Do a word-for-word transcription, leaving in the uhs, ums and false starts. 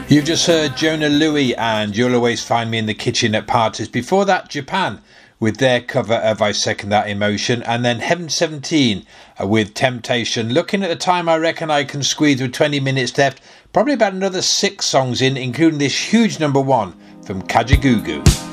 You've just heard Jona Lewie and You'll Always Find Me in the Kitchen at Parties. Before that, Japan with their cover of I Second That Emotion, and then Heaven seventeen with Temptation. Looking at the time, I reckon I can squeeze with twenty minutes left, probably about another six songs in, including this huge number one from Kajagoogoo.